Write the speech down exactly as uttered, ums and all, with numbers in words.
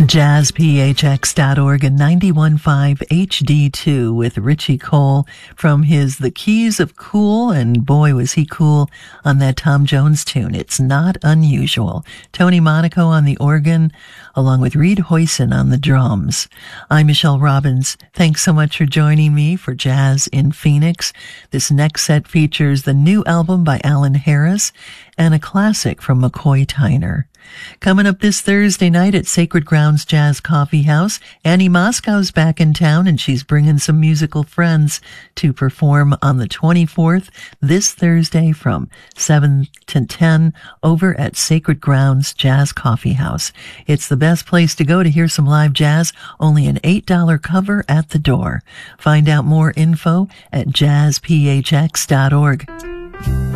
jazz p h x dot org and ninety-one point five H D two with Richie Cole from his The Keys of Cool, and boy was he cool on that Tom Jones tune. It's Not Unusual. Tony Monaco on the organ, along with Reed Hoyson on the drums. I'm Michelle Robbins. Thanks so much for joining me for Jazz in Phoenix. This next set features the new album by Alan Harris and a classic from McCoy Tyner. Coming up this Thursday night at Sacred Grounds Jazz Coffee House, Annie Moscow's back in town and she's bringing some musical friends to perform on the twenty-fourth, this Thursday from seven to ten over at Sacred Grounds Jazz Coffee House. It's the best place to go to hear some live jazz, only an eight dollar cover at the door. Find out more info at jazz p h x dot org.